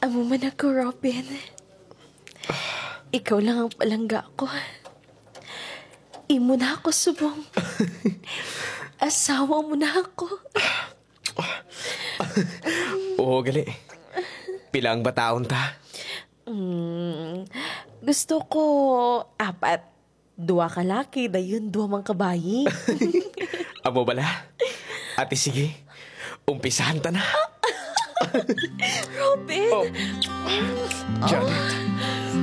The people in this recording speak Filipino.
Amo man ako, Robin. Ikaw lang ang palangga ko. Imo na ako subong. Asawa mo na ako. Oo, gali. Pila ang bataon ta? Gusto ko 4. 2 ka laki, dayon 2 mang kabayi. Amo bala? Ate, sige. Umpisahan ta na. Robin! Oh. Janet.